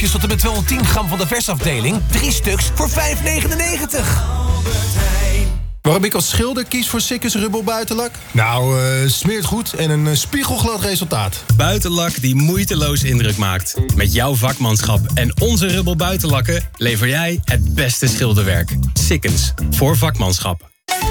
hapjes tot en met 210 gram van de versafdeling. 3 stuks voor €5,99. Waarom ik als schilder kies voor Sikkes Rubber buitenlak? Nou, smeert goed en een spiegelglad resultaat. Buitenlak die moeiteloos indruk maakt. Met jouw vakmanschap en onze Rubber buitenlakken lever jij het beste schilderwerk. Sikkens, voor vakmanschap.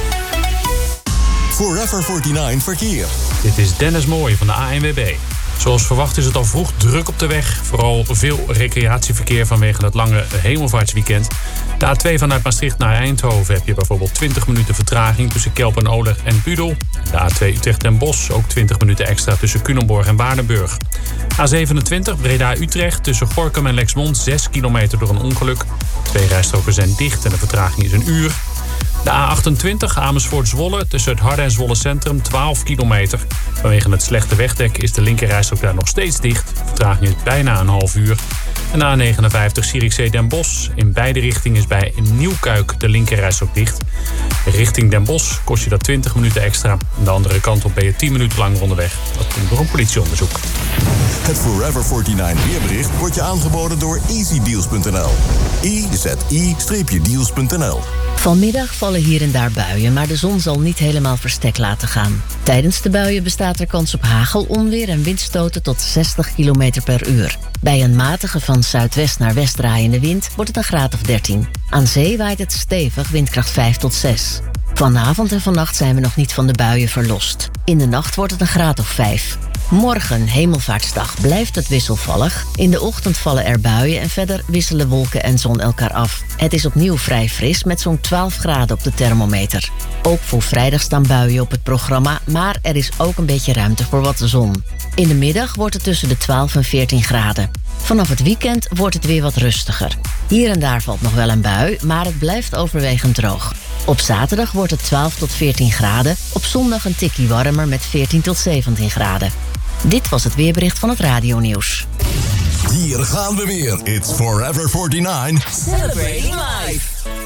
Forever 49 verkeer. Dit is Dennis Mooij van de ANWB. Zoals verwacht is het al vroeg druk op de weg. Vooral veel recreatieverkeer vanwege het lange hemelvaartsweekend. De A2 vanuit Maastricht naar Eindhoven heb je bijvoorbeeld 20 minuten vertraging tussen Kelpen-Oleg en Budel. De A2 Utrecht-Den Bosch ook 20 minuten extra tussen Culemborg en Waardenburg. A27 Breda-Utrecht tussen Gorinchem en Lexmond 6 kilometer door een ongeluk. 2 rijstroken zijn dicht en de vertraging is een uur. De A28 Amersfoort-Zwolle tussen het Harde en Zwolle Centrum 12 kilometer. Vanwege het slechte wegdek is de linkerrijstrook daar nog steeds dicht. De vertraging is bijna een half uur. En de A59 Zierikzee-Den Bosch. In beide richtingen is bij Nieuwkuik de linkerrijstrook dicht. Richting Den Bosch kost je dat 20 minuten extra. En de andere kant op ben je 10 minuten langer onderweg. Dat komt door een politieonderzoek. Het Forever 49 weerbericht wordt je aangeboden door easydeals.nl. EZI-deals.nl. Vanmiddag vallen hier en daar buien, maar de zon zal niet helemaal verstek laten gaan. Tijdens de buien bestaat er kans op hagel, onweer en windstoten tot 60 km per uur. Bij een matige van zuidwest naar west draaiende wind wordt het een graad of 13. Aan zee waait het stevig, windkracht 5 tot 6. Vanavond en vannacht zijn we nog niet van de buien verlost. In de nacht wordt het een graad of 5. Morgen, Hemelvaartsdag, blijft het wisselvallig. In de ochtend vallen er buien en verder wisselen wolken en zon elkaar af. Het is opnieuw vrij fris met zo'n 12 graden op de thermometer. Ook voor vrijdag staan buien op het programma, maar er is ook een beetje ruimte voor wat zon. In de middag wordt het tussen de 12 en 14 graden. Vanaf het weekend wordt het weer wat rustiger. Hier en daar valt nog wel een bui, maar het blijft overwegend droog. Op zaterdag wordt het 12 tot 14 graden. Op zondag een tikkie warmer met 14 tot 17 graden. Dit was het weerbericht van het radionieuws. Hier gaan we weer. It's Forever 49. Celebrating life.